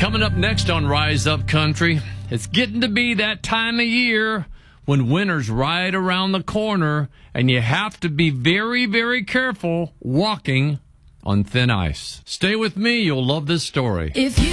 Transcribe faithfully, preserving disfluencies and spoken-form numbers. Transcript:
Coming up next on Rise Up Country, it's getting to be that time of year when winter's right around the corner, and you have to be very, very careful walking on thin ice. Stay with me. You'll love this story. If you